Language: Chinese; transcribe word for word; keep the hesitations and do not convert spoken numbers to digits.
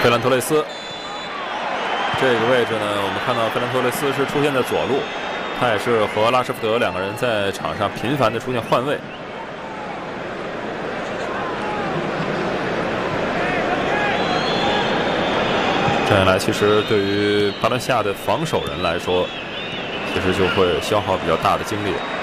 费兰托雷斯这个位置呢，我们看到费兰托雷斯是出现在左路，他也是和拉什福德两个人在场上频繁的出现换位。这样一来，其实对于巴伦西亚的防守人来说，其实就会消耗比较大的精力。